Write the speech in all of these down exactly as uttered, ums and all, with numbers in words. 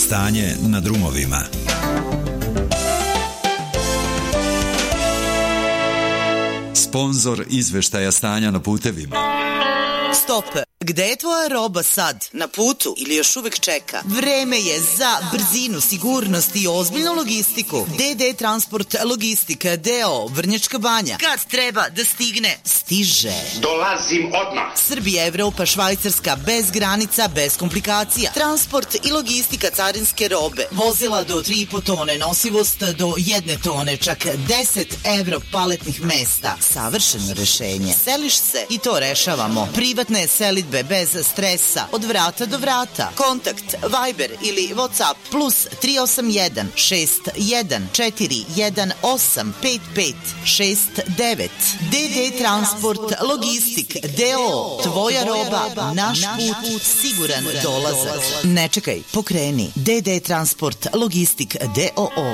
Stanje na drumovima. Sponzor izveštaja stanja na putevima. Stop! Gde je tvoja roba sad? Na putu ili još uvek čeka? Vreme je za brzinu, sigurnost i ozbiljnu logistiku. D D Transport Logistika D O O Vrnjačka Banja. Kad treba da stigne, stiže. Dolazim odmah. Srbija, Evropa, Švajcarska, bez granica, bez komplikacija. Transport i logistika carinske robe. Vozila do tri i po tone, nosivost do jedne tone, čak deset evro paletnih mesta. Savršeno rešenje. Seliš se i to rešavamo. Privatne selidbe bez stresa, od vrata do vrata. Kontakt Viber ili WhatsApp plus tri osam jedan šest jedan četiri jedan osam pet pet šest devet. D D Transport Logistik D O O. Tvoja roba, naš put, siguran dolazak. Ne čekaj, pokreni. D D Transport Logistik D O O.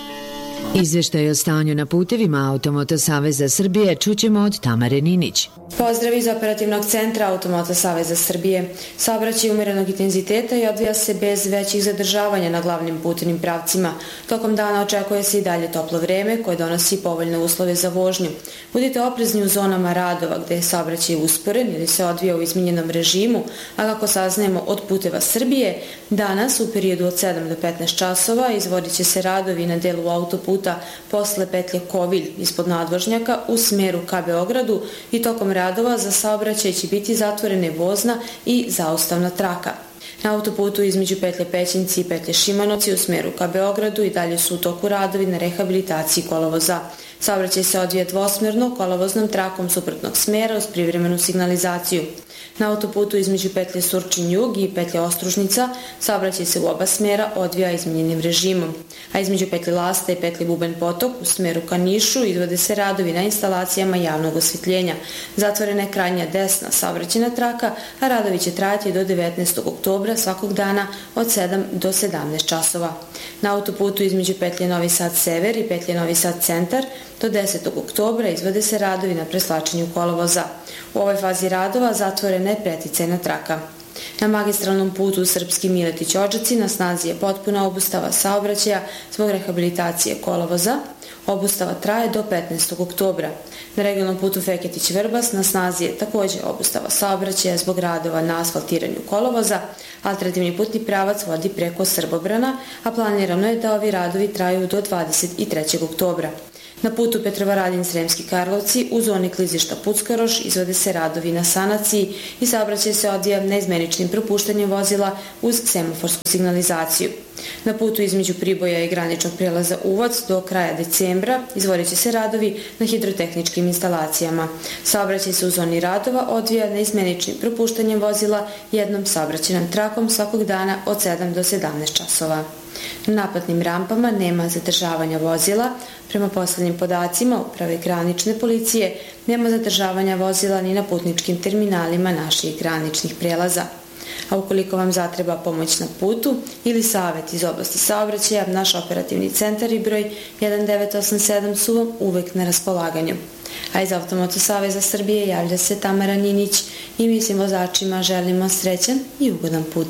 Izveštaj o stanju na putevima Automoto Saveza Srbije čućemo od Tamare Ninić. Pozdrav iz operativnog centra Automoto Saveza Srbije. Saobraćaj umerenog intenziteta i odvija se bez većih zadržavanja na glavnim putnim pravcima. Tokom dana očekuje se i dalje toplo vreme koje donosi povoljne uslove za vožnju. Budite oprezni u zonama radova gde je saobraćaj usporen ili se odvija u izmenjenom režimu, a kako saznajemo od Puteva Srbije, danas u periodu od sedam do petnaest časova izvodit će se radovi na delu autoputa posle petlje Kovilj ispod nadvožnjaka u smeru ka Beogradu i tokom radova za saobraćaj će biti zatvorene vozna i zaustavna traka. Na autoputu između petlje Pećinci i petlje Šimanovci u smeru ka Beogradu i dalje su u toku radovi na rehabilitaciji kolovoza. Saobraćaj se odvija dvosmerno kolovoznom trakom suprotnog smera uz privremenu signalizaciju. Na autoputu između petlje Surčin-Jug i petlje Ostružnica saobraćaj se u oba smera odvija izmenjenim režimom, a između petlje Lasta i petlje Bubanj Potok u smeru ka Nišu izvode se radovi na instalacijama javnog osvetljenja. Zatvorena je krajnja desna saobraćajna traka, a radovi će trajati do devetnaestog oktobra svakog dana od sedam do sedamnaest časova. Na autoputu između petlje Novi Sad Sever i petlje Novi Sad Centar do desetog oktobra izvode se radovi na preslačenju kolovoza. U ovoj fazi radova zatvorena je preticajna traka. Na magistralnom putu Srpski Miletić-Odžaci na snazi je potpuna obustava saobraćaja zbog rehabilitacije kolovoza. Obustava traje do petnaestog oktobra. Na regionalnom putu Feketić-Vrbas na snazi je takođe obustava saobraćaja zbog radova na asfaltiranju kolovoza. Alternativni putni pravac vodi preko Srbobrana, a planirano je da ovi radovi traju do dvadeset trećeg oktobra. Na putu Petrovaradin-Sremski Karlovci u zoni klizišta Puckaroš izvode se radovi na sanaciji i saobraćaj se odvija neizmeničnim propuštanjem vozila uz semaforsku signalizaciju. Na putu između Priboja i graničnog prelaza Uvac do kraja decembra izvodit će se radovi na hidrotehničkim instalacijama. Saobraćaj se u zoni radova odvija neizmeničnim propuštanjem vozila jednom saobraćajnom trakom svakog dana od sedam do sedamnaest časova. Na naplatnim rampama nema zadržavanja vozila. Prema poslednjim podacima Uprave granične policije nema zadržavanja vozila ni na putničkim terminalima naših graničnih prelaza. A ukoliko vam zatreba pomoć na putu ili savet iz oblasti saobraćaja, naš operativni centar i broj jedan devet osam sedam su vam uvek na raspolaganju. A iz Automoto Saveza Srbije javlja se Tamara Ninić i mi svim vozačima želimo srećan i ugodan put.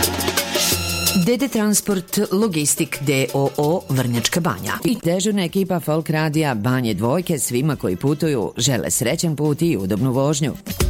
D D Transport Logistik D O O Vrnjačka Banja i dežurna ekipa Folk Radija Banje Dvojke svima koji putuju žele srećan put i udobnu vožnju.